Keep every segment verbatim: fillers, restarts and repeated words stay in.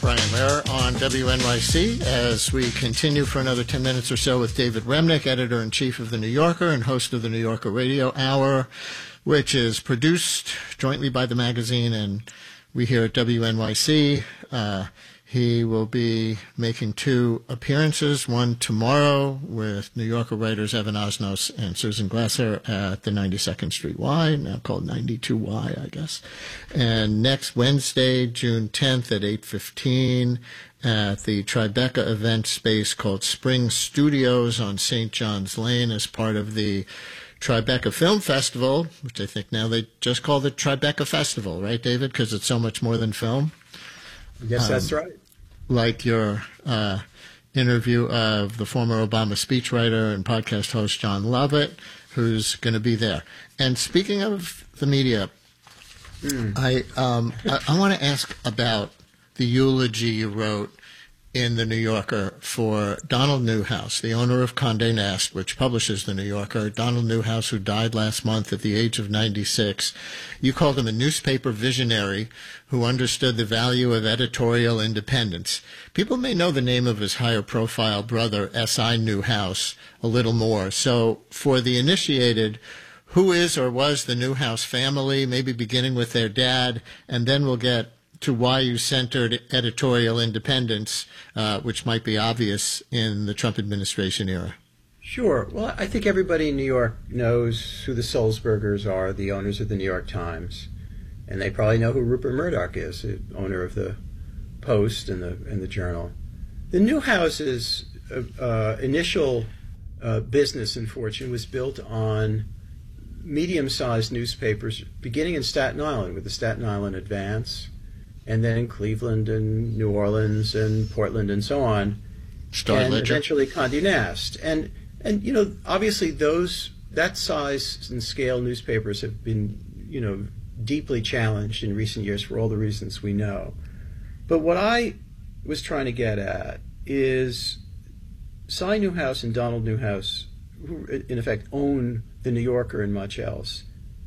Brian Lehrer on W N Y C as we continue for another ten minutes or so with David Remnick, editor-in-chief of The New Yorker and host of the New Yorker Radio Hour, which is produced jointly by the magazine and we here at W N Y C. Uh, he will be making two appearances, one tomorrow with New Yorker writers Evan Osnos and Susan Glasser at the ninety-second Street Y, now called ninety-two Y, I guess. And next Wednesday, June tenth at eight fifteen at the Tribeca event space called Spring Studios on Saint John's Lane as part of the Tribeca Film Festival, which I think now they just call the Tribeca Festival, right, David? Because it's so much more than film. Yes, um, that's right. Like your uh, interview of the former Obama speechwriter and podcast host John Lovett, who's going to be there. And speaking of the media, mm. I um, I, I want to ask about the eulogy you wrote in The New Yorker for Donald Newhouse, the owner of Condé Nast, which publishes The New Yorker. Donald Newhouse, who died last month at the age of ninety-six. You called him a newspaper visionary who understood the value of editorial independence. People may know the name of his higher-profile brother, S I Newhouse, a little more. So for the initiated, who is or was the Newhouse family, maybe beginning with their dad, and then we'll get to why you centered editorial independence, uh, which might be obvious in the Trump administration era. Sure. Well, I think everybody in New York knows who the Sulzbergers are, the owners of the New York Times, and they probably know who Rupert Murdoch is, the owner of the Post and the and the Journal. The Newhouse's uh, uh, initial uh, business and fortune was built on medium-sized newspapers, beginning in Staten Island with the Staten Island Advance, and then in Cleveland and New Orleans and Portland and so on, Star and Ledger. Eventually Condé Nast. And, and, you know, obviously those, that size and scale newspapers have been, you know, deeply challenged in recent years for all the reasons we know. But what I was trying to get at is Cy Newhouse and Donald Newhouse, who in effect own The New Yorker and much else,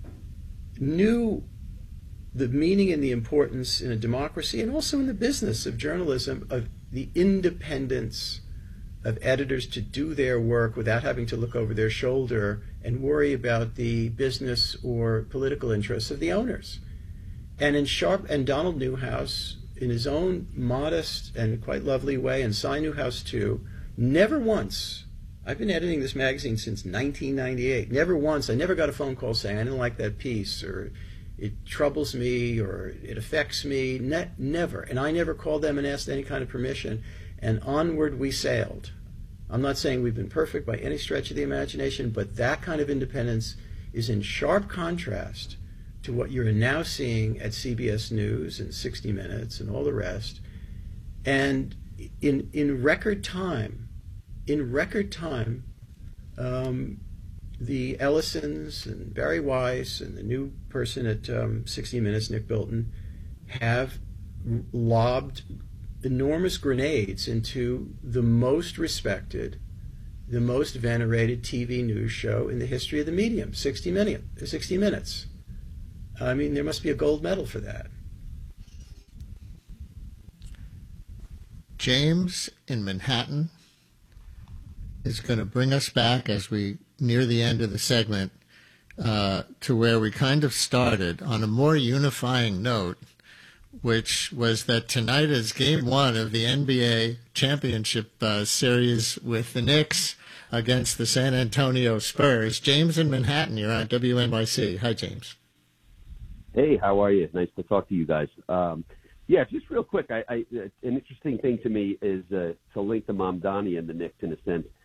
knew the meaning and the importance in a democracy and also in the business of journalism of the independence of editors to do their work without having to look over their shoulder and worry about the business or political interests of the owners. And in sharp, and Donald Newhouse, in his own modest and quite lovely way, and Cy Newhouse too, never once, I've been editing this magazine since nineteen ninety-eight, never once, I never got a phone call saying I didn't like that piece, or it troubles me, or it affects me. Ne- never. And I never called them and asked any kind of permission. And onward we sailed. I'm not saying we've been perfect by any stretch of the imagination, but that kind of independence is in sharp contrast to what you're now seeing at C B S News and sixty minutes and all the rest. And in in record time, in record time, um, the Ellisons and Barry Weiss and the new person at um, sixty minutes, Nick Bilton, have lobbed enormous grenades into the most respected, the most venerated T V news show in the history of the medium, sixty minutes. I mean, there must be a gold medal for that. James in Manhattan is going to bring us back as we near the end of the segment uh, to where we kind of started on a more unifying note, which was that tonight is game one of the N B A championship uh, series with the Knicks against the San Antonio Spurs. James in Manhattan, you're on W N Y C. Hi, James. Hey, how are you? Nice to talk to you guys. Um, yeah, just real quick, I, I, an interesting thing to me is uh, to link to Mamdani and the Knicks in a sense.